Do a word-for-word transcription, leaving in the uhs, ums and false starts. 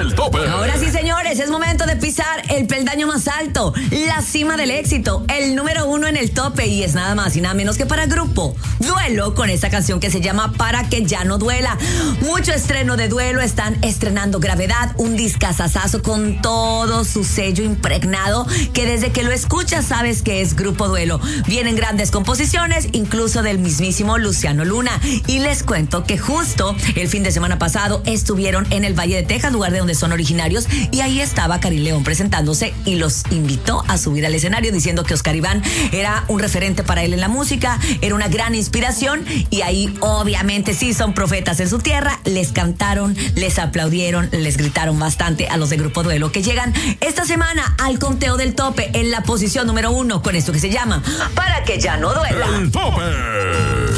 El tope. Ahora sí, señores, es momento de pisar el peldaño más alto, la cima del éxito, el número uno en el tope, y es nada más y nada menos que para Grupo Duelo, con esta canción que se llama Para que ya no duela. Mucho estreno de Duelo, están estrenando Gravedad, un discazazazo con todo su sello impregnado, que desde que lo escuchas sabes que es Grupo Duelo. Vienen grandes composiciones, incluso del mismísimo Luciano Luna, y les cuento que justo el fin de semana pasado estuvieron en el Valle de Texas, lugar de donde son originarios, y ahí estaba Karim León presentándose y los invitó a subir al escenario diciendo que Oscar Iván era un referente para él en la música, era una gran inspiración, y ahí obviamente sí son profetas en su tierra, les cantaron, les aplaudieron, les gritaron bastante a los de Grupo Duelo, que llegan esta semana al conteo del tope en la posición número uno con esto que se llama Para que ya no duela. El tope.